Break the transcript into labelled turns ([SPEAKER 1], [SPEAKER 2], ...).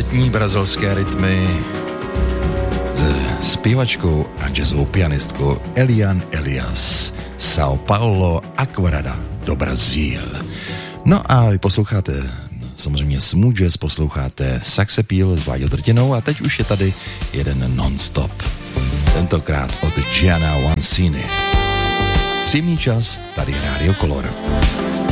[SPEAKER 1] letní brazilské rytmy se zpěvačkou a jazzovou pianistkou Eliane Elias, São Paulo, Aquarada do Brasil. No a vy posloucháte samozřejmě Smooth Jazz, posloucháte Sax Appeal s Vláďou Drtinou a teď už je tady jeden non-stop. Tentokrát od Gianna Vancini. Příjemný čas, tady je Rádio Color.